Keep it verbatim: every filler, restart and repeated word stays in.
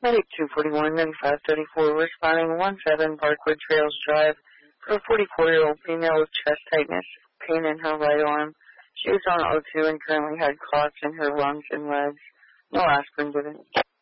Medic two forty-one, ninety-five thirty-four, responding one seven Parkwood Trails Drive for a forty-four-year-old female with chest tightness, pain in her right arm. She is on O two and currently had clots in her lungs and legs. No aspirin given.